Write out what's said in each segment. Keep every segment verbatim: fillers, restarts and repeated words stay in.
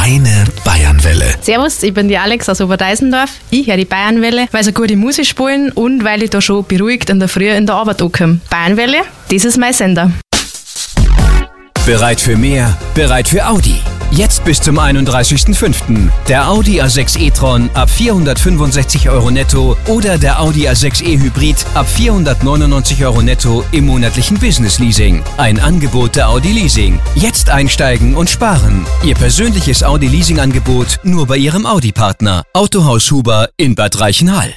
Deine Bayernwelle. Servus, ich bin die Alex aus Oberdeisendorf. Ich höre die Bayernwelle, weil sie gute Musik spielen und weil ich da schon beruhigt in der Früh in der Arbeit ankomme. Bayernwelle, das ist mein Sender. Bereit für mehr, bereit für Audi. Jetzt bis zum einunddreißigsten fünften Der Audi A sechs e-tron ab vierhundertfünfundsechzig Euro netto oder der Audi A sechs e Hybrid ab vierhundertneunundneunzig Euro netto im monatlichen Business Leasing. Ein Angebot der Audi Leasing. Jetzt einsteigen und sparen. Ihr persönliches Audi Leasing Angebot nur bei Ihrem Audi-Partner. Autohaus Huber in Bad Reichenhall.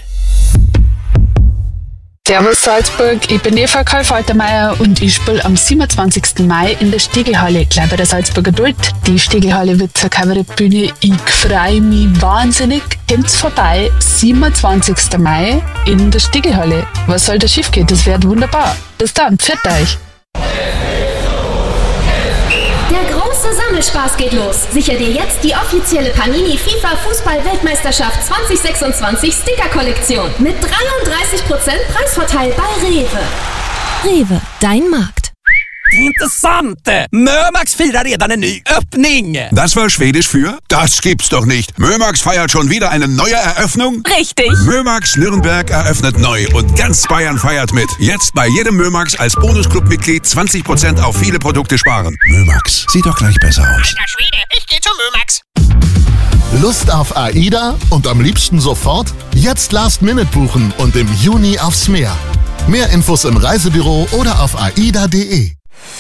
Servus Salzburg, ich bin Eva Karl-Faltermeier und ich spiele am siebenundzwanzigsten Mai in der Stiegelhalle, gleich bei der Salzburger Duld. Die Stiegelhalle wird zur Kabarettbühne. Ich freue mich wahnsinnig. Kommt's vorbei, siebenundzwanzigsten Mai in der Stiegelhalle. Was soll da schief gehen? Das wird wunderbar. Bis dann, pfiat euch. Der große Sammelspaß geht los. Sicher dir jetzt die offizielle Panini FIFA Fußball-Weltmeisterschaft zwanzig sechsundzwanzig Sticker-Kollektion mit dreiunddreißig Prozent Preisvorteil bei Rewe. Rewe, dein Markt. Interessante! Mömax firar redan en ny öppning! Das war Schwedisch für? Das gibt's doch nicht! Mömax feiert schon wieder eine neue Eröffnung? Richtig! Mömax Nürnberg eröffnet neu und ganz Bayern feiert mit. Jetzt bei jedem Mömax als Bonusclub-Mitglied zwanzig Prozent auf viele Produkte sparen. Mömax, sieht doch gleich besser aus. Alter Schwede, ich geh zu Mömax! Lust auf AIDA und am liebsten sofort? Jetzt Last Minute buchen und im Juni aufs Meer. Mehr Infos im Reisebüro oder auf aida punkt de.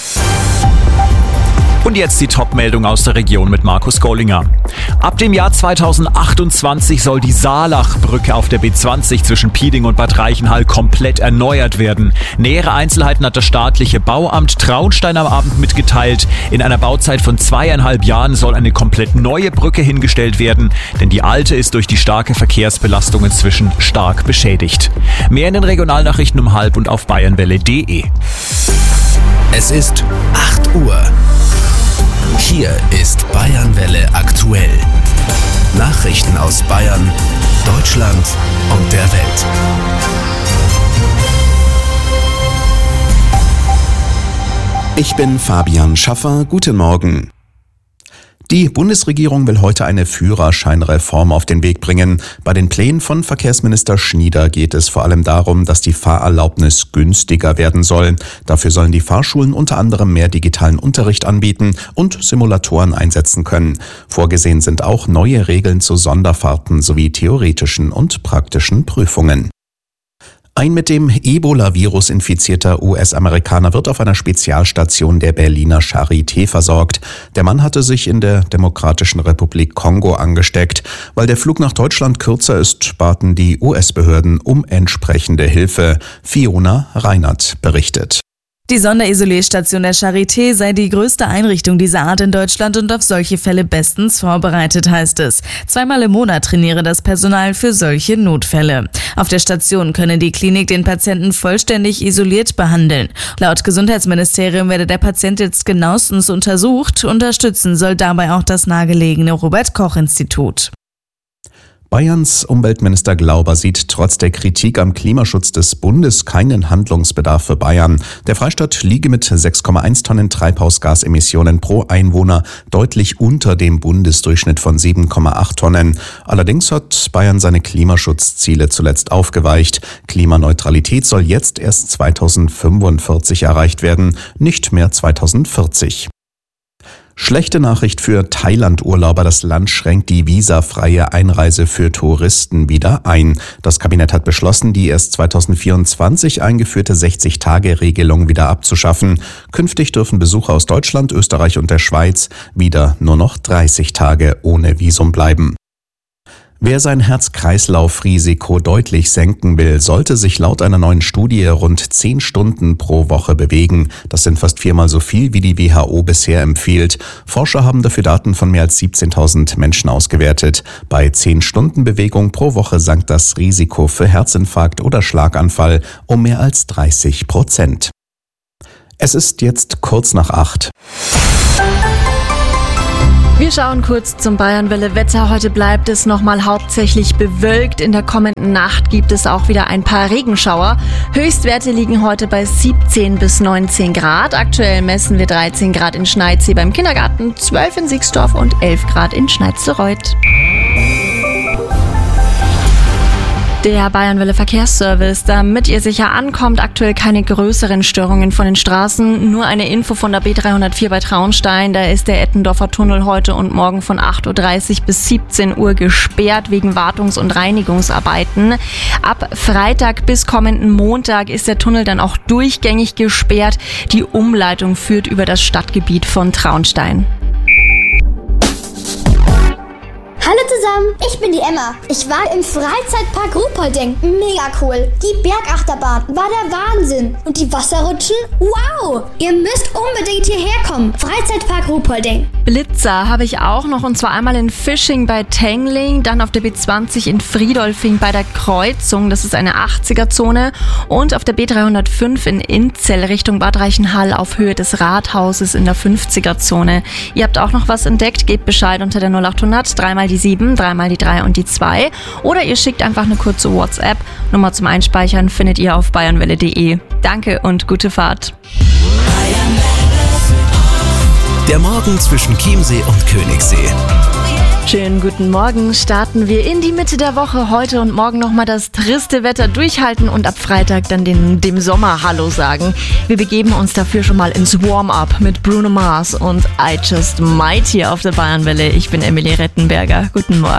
Und jetzt die Top-Meldung aus der Region mit Markus Gollinger. Ab dem Jahr zweitausendachtundzwanzig soll die Saalachbrücke auf der B zwanzig zwischen Pieding und Bad Reichenhall komplett erneuert werden. Nähere Einzelheiten hat das staatliche Bauamt Traunstein am Abend mitgeteilt. In einer Bauzeit von zweieinhalb Jahren soll eine komplett neue Brücke hingestellt werden, denn die alte ist durch die starke Verkehrsbelastung inzwischen stark beschädigt. Mehr in den Regionalnachrichten um halb und auf bayernwelle punkt de. Es ist acht Uhr. Hier ist Bayernwelle aktuell. Nachrichten aus Bayern, Deutschland und der Welt. Ich bin Fabian Schaffer. Guten Morgen. Die Bundesregierung will heute eine Führerscheinreform auf den Weg bringen. Bei den Plänen von Verkehrsminister Schnieder geht es vor allem darum, dass die Fahrerlaubnis günstiger werden soll. Dafür sollen die Fahrschulen unter anderem mehr digitalen Unterricht anbieten und Simulatoren einsetzen können. Vorgesehen sind auch neue Regeln zu Sonderfahrten sowie theoretischen und praktischen Prüfungen. Ein mit dem Ebola-Virus infizierter U S-Amerikaner wird auf einer Spezialstation der Berliner Charité versorgt. Der Mann hatte sich in der Demokratischen Republik Kongo angesteckt. Weil der Flug nach Deutschland kürzer ist, baten die U S-Behörden um entsprechende Hilfe. Fiona Reinert berichtet. Die Sonderisolierstation der Charité sei die größte Einrichtung dieser Art in Deutschland und auf solche Fälle bestens vorbereitet, heißt es. Zweimal im Monat trainiere das Personal für solche Notfälle. Auf der Station könne die Klinik den Patienten vollständig isoliert behandeln. Laut Gesundheitsministerium werde der Patient jetzt genauestens untersucht. Unterstützen soll dabei auch das nahegelegene Robert-Koch-Institut. Bayerns Umweltminister Glauber sieht trotz der Kritik am Klimaschutz des Bundes keinen Handlungsbedarf für Bayern. Der Freistaat liege mit sechs Komma eins Tonnen Treibhausgasemissionen pro Einwohner deutlich unter dem Bundesdurchschnitt von sieben Komma acht Tonnen. Allerdings hat Bayern seine Klimaschutzziele zuletzt aufgeweicht. Klimaneutralität soll jetzt erst zweitausendfünfundvierzig erreicht werden, nicht mehr zweitausendvierzig. Schlechte Nachricht für Thailand-Urlauber. Das Land schränkt die visafreie Einreise für Touristen wieder ein. Das Kabinett hat beschlossen, die erst zweitausendvierundzwanzig eingeführte sechzig-Tage-Regelung wieder abzuschaffen. Künftig dürfen Besucher aus Deutschland, Österreich und der Schweiz wieder nur noch dreißig Tage ohne Visum bleiben. Wer sein Herz-Kreislauf-Risiko deutlich senken will, sollte sich laut einer neuen Studie rund zehn Stunden pro Woche bewegen. Das sind fast viermal so viel, wie die W H O bisher empfiehlt. Forscher haben dafür Daten von mehr als siebzehntausend Menschen ausgewertet. Bei zehn Stunden Bewegung pro Woche sank das Risiko für Herzinfarkt oder Schlaganfall um mehr als dreißig Prozent. Es ist jetzt kurz nach acht. Wir schauen kurz zum Bayernwelle-Wetter. Heute bleibt es nochmal hauptsächlich bewölkt. In der kommenden Nacht gibt es auch wieder ein paar Regenschauer. Höchstwerte liegen heute bei siebzehn bis neunzehn Grad. Aktuell messen wir dreizehn Grad in Schneidsee beim Kindergarten, zwölf in Sixdorf und elf Grad in Schneidstereuth. Der Bayernwelle Verkehrsservice, damit ihr sicher ankommt, aktuell keine größeren Störungen von den Straßen. Nur eine Info von der B dreihundertvier bei Traunstein. Da ist der Ettendorfer Tunnel heute und morgen von acht Uhr dreißig bis siebzehn Uhr gesperrt wegen Wartungs- und Reinigungsarbeiten. Ab Freitag bis kommenden Montag ist der Tunnel dann auch durchgängig gesperrt. Die Umleitung führt über das Stadtgebiet von Traunstein. Hallo zusammen, ich bin die Emma. Ich war im Freizeitpark Ruhpolding. Mega cool. Die Bergachterbahn war der Wahnsinn. Und die Wasserrutschen? Wow! Ihr müsst unbedingt hierher kommen. Freizeitpark Ruhpolding. Blitzer habe ich auch noch, und zwar einmal in Fisching bei Tengling, dann auf der B zwanzig in Friedolfing bei der Kreuzung, das ist eine achtziger-Zone, und auf der B dreihundertfünf in Inzell Richtung Bad Reichenhall auf Höhe des Rathauses in der fünfziger-Zone. Ihr habt auch noch was entdeckt, gebt Bescheid unter der null achthundert, dreimal die sieben, dreimal die drei und die zwei, oder ihr schickt einfach eine kurze WhatsApp. Nummer zum Einspeichern findet ihr auf bayernwelle punkt de. Danke und gute Fahrt. Der Morgen zwischen Chiemsee und Königssee. Schönen guten Morgen, starten wir in die Mitte der Woche. Heute und morgen nochmal das triste Wetter durchhalten und ab Freitag dann den, dem Sommer Hallo sagen. Wir begeben uns dafür schon mal ins Warm-up mit Bruno Mars und I Just Might hier auf der Bayernwelle. Ich bin Emily Rettenberger. Guten Morgen.